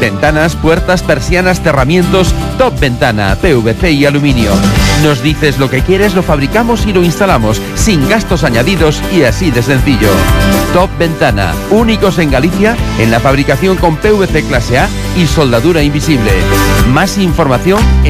Ventanas, puertas, persianas, cerramientos, Top Ventana, PVC y aluminio. Nos dices lo que quieres, lo fabricamos y lo instalamos, sin gastos añadidos y así de sencillo. Top Ventana, únicos en Galicia en la fabricación con PVC clase A y soldadura invisible. Más información en